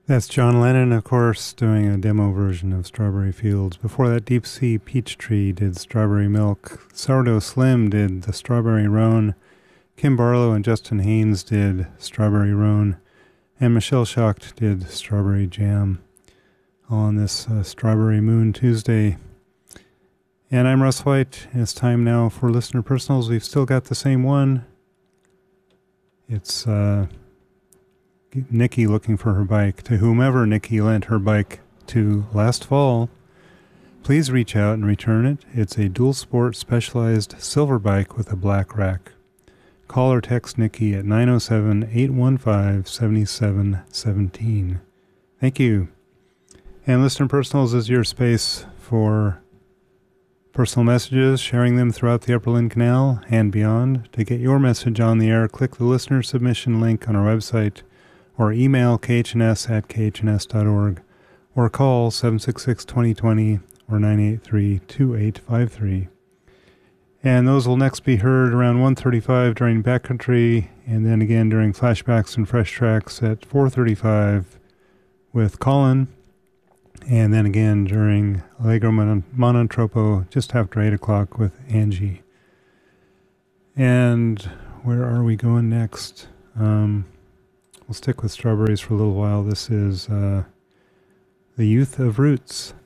That's John Lennon, of course, doing a demo version of Strawberry Fields. Before that, Deep Sea Peach Tree did Strawberry Milk. Sourdough Slim did the Strawberry Roan. Kim Barlow and Justin Haynes did Strawberry Roan. And Michelle Schacht did Strawberry Jam on this Strawberry Moon Tuesday. And I'm Russ White. It's time now for Listener Personals. We've still got the same one. It's Nikki looking for her bike. To whomever Nikki lent her bike to last fall, please reach out and return it. It's a dual sport specialized silver bike with a black rack. Call or text Nikki at 907-815-7717. Thank you. And Listener Personals is your space for personal messages, sharing them throughout the Upper Lynn Canal and beyond. To get your message on the air, click the listener submission link on our website or email khns@khns.org or call 766-2020 or 983-2853. And those will next be heard around 1:35 during Backcountry, and then again during Flashbacks and Fresh Tracks at 4:35 with Colin, and then again during Allegro Monotropo just after 8 o'clock with Angie. And where are we going next? We'll stick with strawberries for a little while. This is The Youth of Roots.